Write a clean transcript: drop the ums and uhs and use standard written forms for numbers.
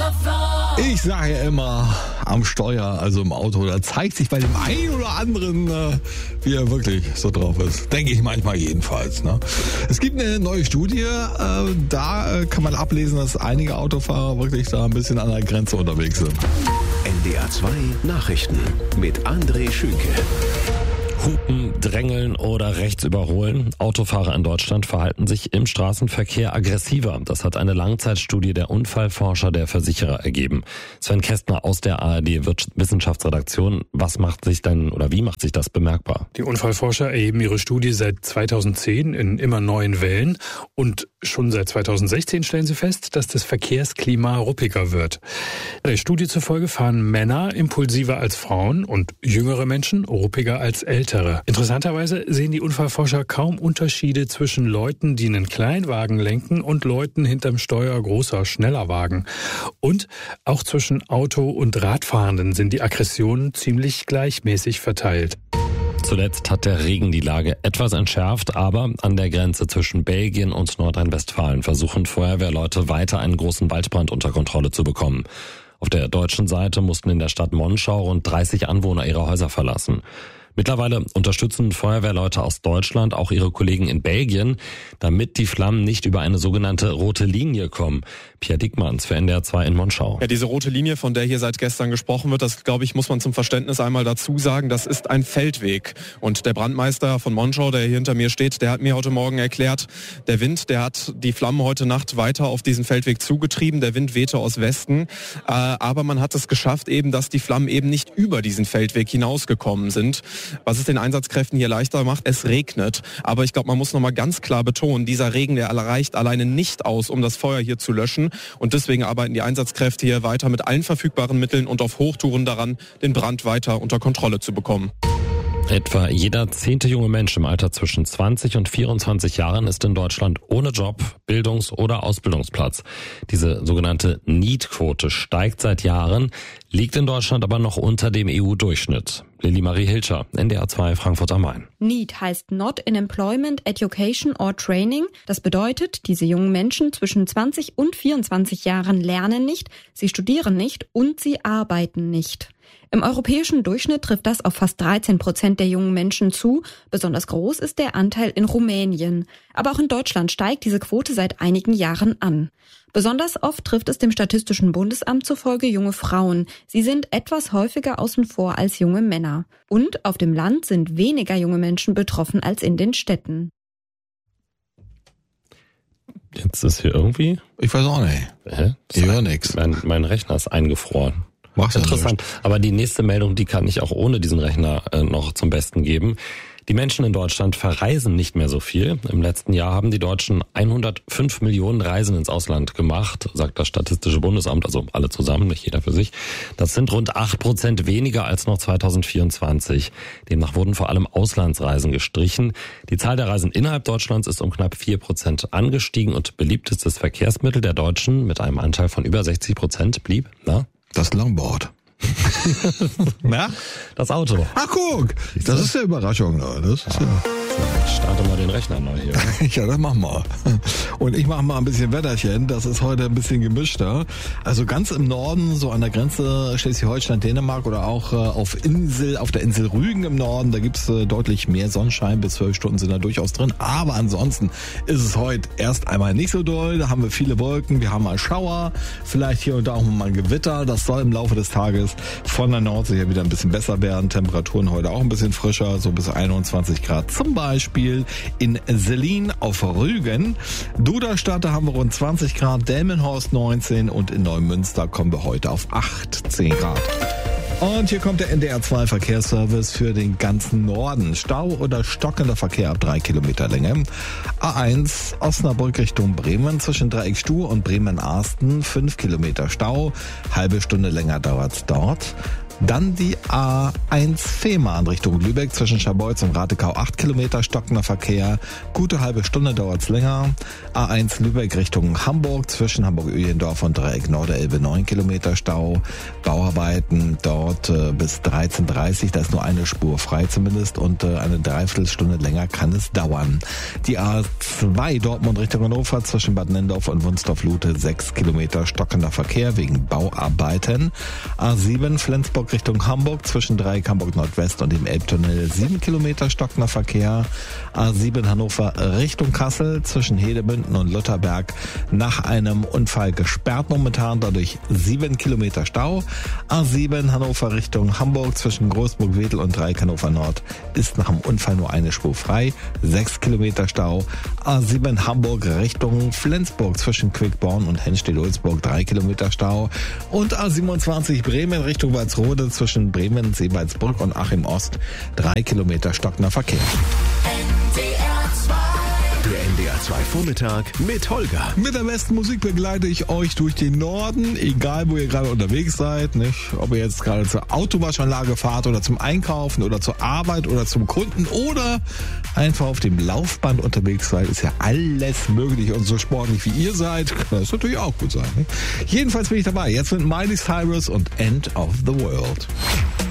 Ich sage ja immer, am Steuer, also im Auto, da zeigt sich bei dem einen oder anderen, wie er wirklich so drauf ist. Denke ich manchmal jedenfalls. Ne? Es gibt eine neue Studie, da kann man ablesen, dass einige Autofahrer wirklich da ein bisschen an der Grenze unterwegs sind. NDR 2 Nachrichten mit André Schünke. Hupen, drängeln oder rechts überholen. Autofahrer in Deutschland verhalten sich im Straßenverkehr aggressiver. Das hat eine Langzeitstudie der Unfallforscher der Versicherer ergeben. Sven Kästner aus der ARD Wissenschaftsredaktion. Was macht sich denn oder wie macht sich das bemerkbar? Die Unfallforscher erheben ihre Studie seit 2010 in immer neuen Wellen und schon seit 2016 stellen sie fest, dass das Verkehrsklima ruppiger wird. Der Studie zufolge fahren Männer impulsiver als Frauen und jüngere Menschen ruppiger als ältere. Interessanterweise sehen die Unfallforscher kaum Unterschiede zwischen Leuten, die einen Kleinwagen lenken und Leuten hinterm Steuer großer, schneller Wagen. Und auch zwischen Auto- und Radfahrenden sind die Aggressionen ziemlich gleichmäßig verteilt. Zuletzt hat der Regen die Lage etwas entschärft, aber an der Grenze zwischen Belgien und Nordrhein-Westfalen versuchen Feuerwehrleute weiter einen großen Waldbrand unter Kontrolle zu bekommen. Auf der deutschen Seite mussten in der Stadt Monschau rund 30 Anwohner ihre Häuser verlassen. Mittlerweile unterstützen Feuerwehrleute aus Deutschland auch ihre Kollegen in Belgien, damit die Flammen nicht über eine sogenannte rote Linie kommen. Pierre Dickmanns für NDR 2 in Monschau. Ja, diese rote Linie, von der hier seit gestern gesprochen wird, das, glaube ich, muss man zum Verständnis einmal dazu sagen, das ist ein Feldweg. Und der Brandmeister von Monschau, der hier hinter mir steht, der hat mir heute Morgen erklärt, der Wind, der hat die Flammen heute Nacht weiter auf diesen Feldweg zugetrieben. Der Wind wehte aus Westen. Aber man hat es geschafft, eben, dass die Flammen eben nicht über diesen Feldweg hinausgekommen sind. Was es den Einsatzkräften hier leichter macht, es regnet. Aber ich glaube, man muss nochmal ganz klar betonen, dieser Regen, der reicht alleine nicht aus, um das Feuer hier zu löschen. Und deswegen arbeiten die Einsatzkräfte hier weiter mit allen verfügbaren Mitteln und auf Hochtouren daran, den Brand weiter unter Kontrolle zu bekommen. Etwa jeder 10. junge Mensch im Alter zwischen 20 und 24 Jahren ist in Deutschland ohne Job, Bildungs- oder Ausbildungsplatz. Diese sogenannte NEET-Quote steigt seit Jahren, liegt in Deutschland aber noch unter dem EU-Durchschnitt. Lilly Marie Hilscher, NDR 2 Frankfurt am Main. NEET heißt Not in Employment, Education or Training. Das bedeutet, diese jungen Menschen zwischen 20 und 24 Jahren lernen nicht, sie studieren nicht und sie arbeiten nicht. Im europäischen Durchschnitt trifft das auf fast 13% der jungen Menschen zu. Besonders groß ist der Anteil in Rumänien. Aber auch in Deutschland steigt diese Quote seit einigen Jahren an. Besonders oft trifft es dem Statistischen Bundesamt zufolge junge Frauen. Sie sind etwas häufiger außen vor als junge Männer. Und auf dem Land sind weniger junge Menschen betroffen als in den Städten. Jetzt ist hier irgendwie... Ich weiß auch nicht. Ich höre nichts. Mein Rechner ist eingefroren. Mach's interessant. Aber die nächste Meldung, die kann ich auch ohne diesen Rechner noch zum Besten geben. Die Menschen in Deutschland verreisen nicht mehr so viel. Im letzten Jahr haben die Deutschen 105 Millionen Reisen ins Ausland gemacht, sagt das Statistische Bundesamt, also alle zusammen, nicht jeder für sich. Das sind rund 8% weniger als noch 2024. Demnach wurden vor allem Auslandsreisen gestrichen. Die Zahl der Reisen innerhalb Deutschlands ist um knapp 4% angestiegen und beliebtestes Verkehrsmittel der Deutschen mit einem Anteil von über 60% blieb, das Longboard. Na? Das Auto. Ach, guck. Das ist ja Überraschung. Das ist ja. Starte mal den Rechner neu hier. Ja, das machen wir. Und ich mache mal ein bisschen Wetterchen. Das ist heute ein bisschen gemischter. Also ganz im Norden, so an der Grenze Schleswig-Holstein, Dänemark oder auch auf der Insel Rügen im Norden, da gibt's deutlich mehr Sonnenschein. Bis 12 Stunden sind da durchaus drin. Aber ansonsten ist es heute erst einmal nicht so doll. Da haben wir viele Wolken. Wir haben mal Schauer. Vielleicht hier und da auch mal ein Gewitter. Das soll im Laufe des Tages von der Nordsee her wieder ein bisschen besser werden. Temperaturen heute auch ein bisschen frischer, so bis 21 Grad. Zum Beispiel in Selin auf Rügen. Duderstadt, da haben wir rund 20 Grad, Delmenhorst 19 und in Neumünster kommen wir heute auf 18 Grad. Und hier kommt der NDR 2 Verkehrsservice für den ganzen Norden. Stau oder stockender Verkehr ab 3 Kilometer Länge. A1 Osnabrück Richtung Bremen zwischen Dreieckstuhl und Bremen-Arsten 5 Kilometer Stau. Halbe Stunde länger dauert's dort. Dann die A1 Fehmarn Richtung Lübeck zwischen Scharbeutz und Ratekau 8 Kilometer stockender Verkehr. Gute halbe Stunde dauert's länger. A1 Lübeck Richtung Hamburg zwischen Hamburg-Öhlendorf und Dreieck Norderelbe 9 Kilometer Stau. Bauarbeiten dort bis 13:30 Uhr. Da ist nur eine Spur frei zumindest und eine Dreiviertelstunde länger kann es dauern. Die A2 Dortmund Richtung Hannover zwischen Bad Nendorf und Wunstorf-Lute 6 Kilometer stockender Verkehr wegen Bauarbeiten. A7 Flensburg Richtung Hamburg zwischen Dreieck Hamburg Nordwest und dem Elbtunnel 7 Kilometer stockender Verkehr. A7 Hannover Richtung Kassel zwischen Hedemünden und Lutherberg nach einem Unfall gesperrt momentan, dadurch 7 Kilometer Stau. A7 Hannover Richtung Hamburg zwischen Großburg-Wedel und Dreieck Hannover Nord ist nach dem Unfall nur eine Spur frei, 6 Kilometer Stau. A7 Hamburg Richtung Flensburg zwischen Quickborn und Henstedt-Ulzburg 3 Kilometer Stau. Und A27 Bremen Richtung Walsrode zwischen Bremen, Seebaldsbrück und Achim Ost 3 Kilometer stockender Verkehr. Der NDR 2 Vormittag mit Holger. Mit der besten Musik begleite ich euch durch den Norden, egal wo ihr gerade unterwegs seid, nicht? Ob ihr jetzt gerade zur Autowaschanlage fahrt oder zum Einkaufen oder zur Arbeit oder zum Kunden oder einfach auf dem Laufband unterwegs seid, ist ja alles möglich und so sportlich wie ihr seid, kann das natürlich auch gut sein. Nicht? Jedenfalls bin ich dabei. Jetzt mit Miley Cyrus und End of the World.